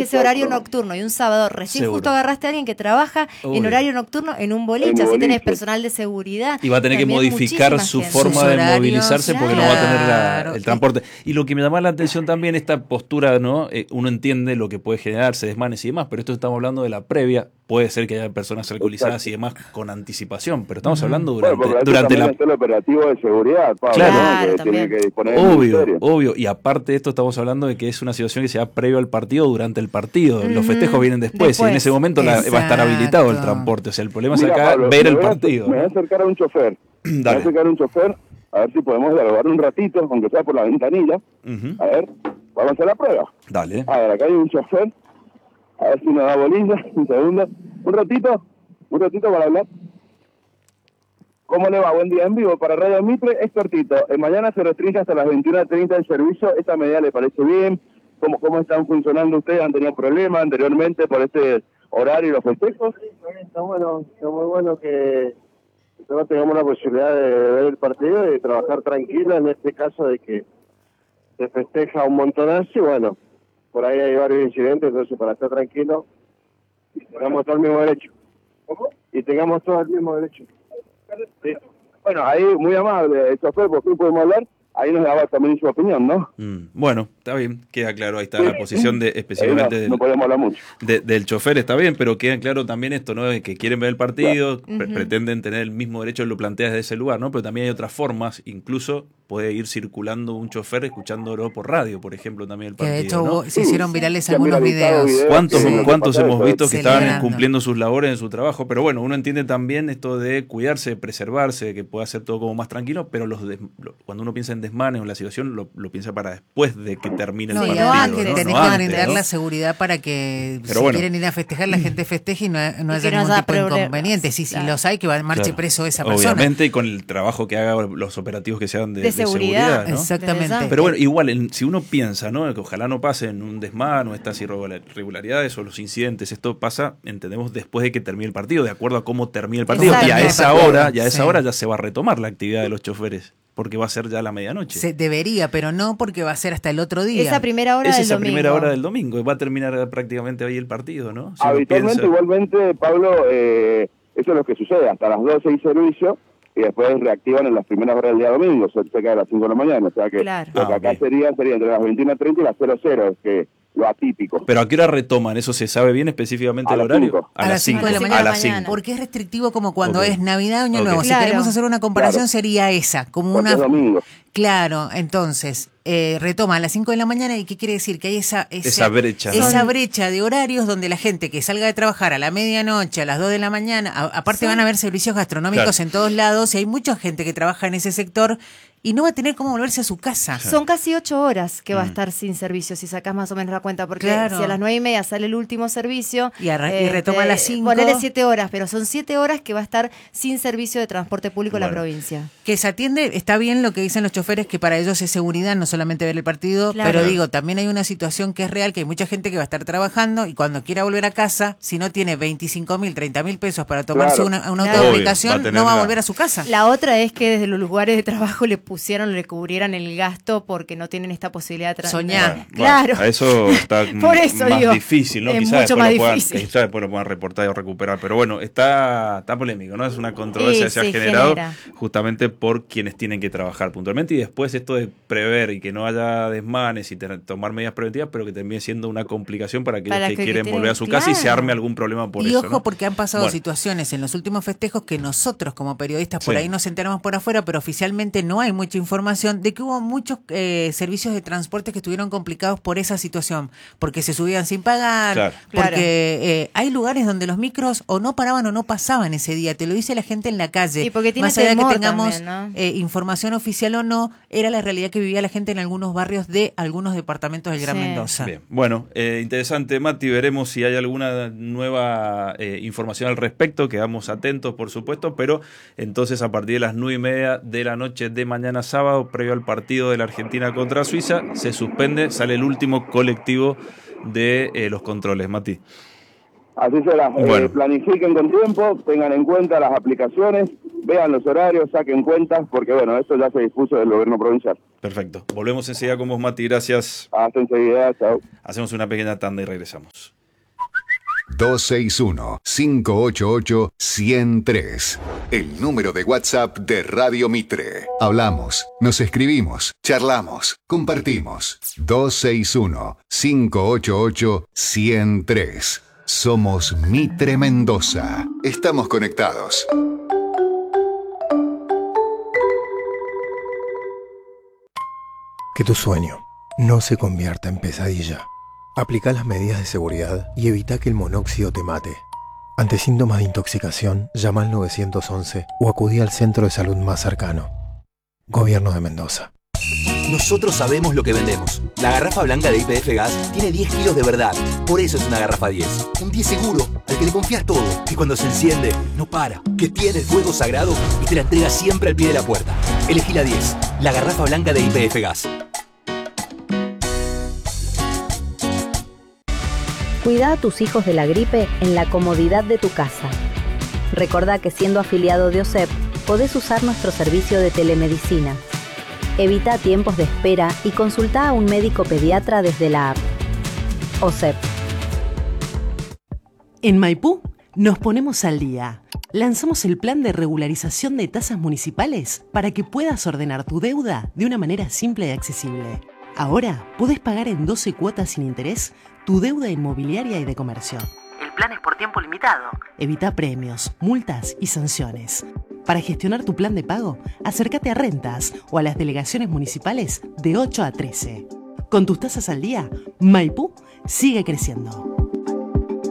que ese horario nocturno y un sábado recién justo agarraste a alguien que trabaja en horario nocturno en un boliche, así tenés personal de seguridad. Y va a tener que modificar su forma de movilizarse porque no va a tener el transporte. Y lo que me llama la atención también, esta postura, ¿no? Uno entiende lo que puede generarse, desmanes y demás, pero esto estamos hablando de la previa. Puede ser que haya personas alcoholizadas y demás con anticipación, pero estamos hablando durante el operativo de seguridad, Pablo, claro, ¿no? Que tiene que disponer obvio. Y aparte de esto estamos hablando de que es una situación que se da previo al partido o durante el partido. Los festejos vienen después y en ese momento va a estar habilitado el transporte. O sea, el problema es acá Pablo, ver el partido. Me voy a acercar a un chofer. A ver si podemos dialogar un ratito, aunque sea por la ventanilla. A ver, vamos a hacer la prueba. Dale. A ver, acá hay un chofer. A ver si nos da bolilla, un segundo. Un ratito para hablar. ¿Cómo le va? Buen día, en vivo para Radio Mitre. Es cortito. Mañana se restringe hasta las 21:30 el servicio. ¿Esta medida le parece bien? ¿Cómo están funcionando ustedes? ¿Han tenido problemas anteriormente por este horario y los festejos? Está bueno, está muy bueno que nosotros tengamos la posibilidad de ver el partido y de trabajar tranquilo, en este caso de que se festeja un montonazo y bueno, por ahí hay varios incidentes, entonces para estar tranquilo tengamos todo el mismo derecho. ¿Cómo? Y tengamos todo el mismo derecho. Sí. Bueno, ahí muy amable, el chofer, por fin podemos hablar. Ahí nos daba también su opinión, ¿no? Bueno, está bien, queda claro, ahí está la posición específicamente no podemos hablar mucho. Del chofer, está bien, pero queda claro también esto, ¿no? De que quieren ver el partido, pretenden tener el mismo derecho, lo planteas desde ese lugar, ¿no? Pero también hay otras formas, incluso puede ir circulando un chofer escuchándolo por radio, por ejemplo, también el partido, que de hecho ¿no? se hicieron virales algunos videos. ¿Cuántos hemos visto que estaban Celebrando. cumpliendo sus labores en su trabajo? Pero bueno, uno entiende también esto de cuidarse, preservarse, que pueda ser todo como más tranquilo, pero cuando uno piensa en desmanes o en la situación, lo piensa para después de que termine el partido. Tenés que brindar la seguridad para que quieren ir a festejar, la gente festeje y no haya ningún tipo de inconveniente. Si los hay, que va a marche preso esa persona. Obviamente, y con el trabajo que haga, los operativos que se hagan de seguridad, ¿no? Exactamente. Pero bueno, igual, si uno piensa, ¿no? Que ojalá no pasen un desmán o estas irregularidades o los incidentes, esto pasa, entendemos, después de que termine el partido, de acuerdo a cómo termine el partido. Y a esa hora ya se va a retomar la actividad de los choferes, porque va a ser ya la medianoche. Se debería, pero no porque va a ser hasta el otro día. Esa primera hora del domingo. Va a terminar prácticamente ahí el partido, ¿no? Si habitualmente, igualmente, Pablo, eso es lo que sucede. Hasta las 12 hay servicio y después reactivan en las primeras horas del día domingo, cerca de las 5 de la mañana. O sea que lo que acá sería entre las 21:30 y las 00, que lo atípico. ¿Pero a qué hora retoman? ¿Eso se sabe bien específicamente el horario? A las 5 de la mañana. A las 5. Porque es restrictivo como cuando es Navidad o Año Nuevo. Si queremos hacer una comparación sería esa, como porque una... Es domingo. Claro, entonces, retoma a las 5 de la mañana. ¿Y qué quiere decir? Que hay esa brecha, ¿no? Esa brecha de horarios donde la gente que salga de trabajar a la medianoche, a las 2 de la mañana, aparte van a haber servicios gastronómicos en todos lados y hay mucha gente que trabaja en ese sector y no va a tener cómo volverse a su casa. Son casi 8 horas que va a estar sin servicio, si sacás más o menos la cuenta, porque si a las 9:30 sale el último servicio y retoma a las 5. Ponele 7 horas, pero son 7 horas que va a estar sin servicio de transporte público en la provincia. Que se atiende, está bien lo que dicen los choferes, que para ellos es seguridad, no solamente ver el partido, pero digo, también hay una situación que es real, que hay mucha gente que va a estar trabajando y cuando quiera volver a casa, si no tiene 25.000, 30.000 pesos para tomarse una autoaplicación, no va a volver a su casa. La otra es que desde los lugares de trabajo le cubrieran el gasto porque no tienen esta posibilidad de soñar. Claro. A eso está más difícil, ¿no? Quizás después lo puedan reportar o recuperar. Pero bueno, está polémico, ¿no? Es una controversia que se ha generado justamente por quienes tienen que trabajar puntualmente. Y después esto de prever y que no haya desmanes y tomar medidas preventivas, pero que termine siendo una complicación para aquellos que quieren volver a su casa y se arme algún problema por eso. Y ojo, ¿no? porque han pasado situaciones en los últimos festejos que nosotros como periodistas por ahí nos enteramos por afuera, pero oficialmente no hay mucha información de que hubo muchos servicios de transporte que estuvieron complicados por esa situación, porque se subían sin pagar, porque hay lugares donde los micros o no paraban o no pasaban ese día, te lo dice la gente en la calle, más allá de que tengamos información oficial o no, era la realidad que vivía la gente en algunos barrios de algunos departamentos del Gran Mendoza. Bien, bueno, interesante, Mati, veremos si hay alguna nueva información al respecto, quedamos atentos por supuesto, pero entonces a partir de las 9:30 de la noche de mañana sábado, previo al partido de la Argentina contra Suiza, se suspende, sale el último colectivo de los controles. Mati. Así será. Planifiquen con tiempo, tengan en cuenta las aplicaciones, vean los horarios, saquen cuentas, porque bueno, eso ya se dispuso del gobierno provincial. Perfecto. Volvemos enseguida con vos, Mati. Gracias. Hasta enseguida. Chao. Hacemos una pequeña tanda y regresamos. 261-588-103. El número de WhatsApp de Radio Mitre. Hablamos, nos escribimos, charlamos, compartimos. 261-588-103. Somos Mitre Mendoza. Estamos conectados. Que tu sueño no se convierta en pesadilla. Aplica las medidas de seguridad y evita que el monóxido te mate. Ante síntomas de intoxicación, llama al 911 o acudí al centro de salud más cercano. Gobierno de Mendoza. Nosotros sabemos lo que vendemos. La garrafa blanca de YPF Gas tiene 10 kilos de verdad. Por eso es una garrafa 10. Un 10 seguro, al que le confías todo. Que cuando se enciende, no para. Que tiene el fuego sagrado y te la entrega siempre al pie de la puerta. Elegí la 10. La garrafa blanca de YPF Gas. Cuida a tus hijos de la gripe en la comodidad de tu casa. Recordá que siendo afiliado de OSEP, podés usar nuestro servicio de telemedicina. Evita tiempos de espera y consulta a un médico pediatra desde la app. OSEP. En Maipú nos ponemos al día. Lanzamos el plan de regularización de tasas municipales para que puedas ordenar tu deuda de una manera simple y accesible. Ahora podés pagar en 12 cuotas sin interés tu deuda inmobiliaria y de comercio. El plan es por tiempo limitado. Evita premios, multas y sanciones. Para gestionar tu plan de pago, acércate a Rentas o a las delegaciones municipales de 8 a 13. Con tus tasas al día, Maipú sigue creciendo.